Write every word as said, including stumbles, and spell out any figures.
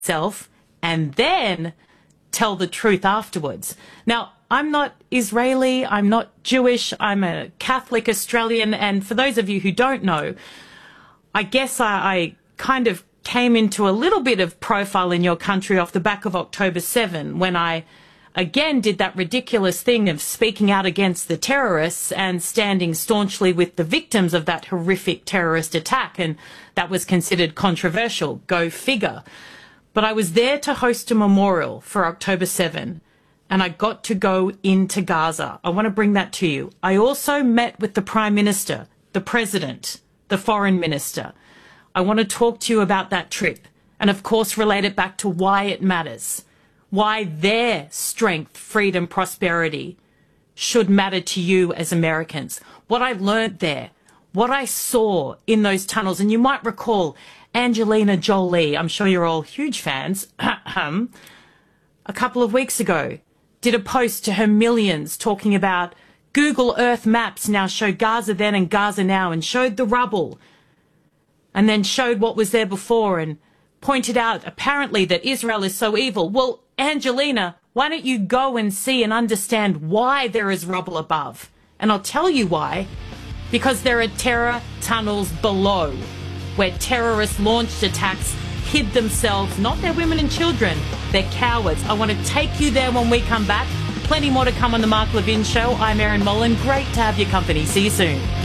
itself and then tell the truth afterwards. Now, I'm not Israeli, I'm not Jewish, I'm a Catholic Australian, and for those of you who don't know, I guess I, I kind of came into a little bit of profile in your country off the back of October seventh, when I again did that ridiculous thing of speaking out against the terrorists and standing staunchly with the victims of that horrific terrorist attack, and that was considered controversial. Go figure. But I was there to host a memorial for October seventh, and I got to go into Gaza. I want to bring that to you. I also met with the Prime Minister, the President, the Foreign Minister. I want to talk to you about that trip and, of course, relate it back to why it matters, why their strength, freedom, prosperity should matter to you as Americans. What I learned there, what I saw in those tunnels, and you might recall Angelina Jolie, I'm sure you're all huge fans, a couple of weeks ago, did a post to her millions talking about Google Earth maps now show Gaza then and Gaza now, and showed the rubble, and then showed what was there before and pointed out apparently that Israel is so evil. Well, Angelina, why don't you go and see and understand why there is rubble above? And I'll tell you why. Because there are terror tunnels below, where terrorists launched attacks, hid themselves, not their women and children. They're cowards. I want to take you there when we come back. Plenty more to come on the Mark Levin Show. I'm Erin Molan. Great to have your company. See you soon.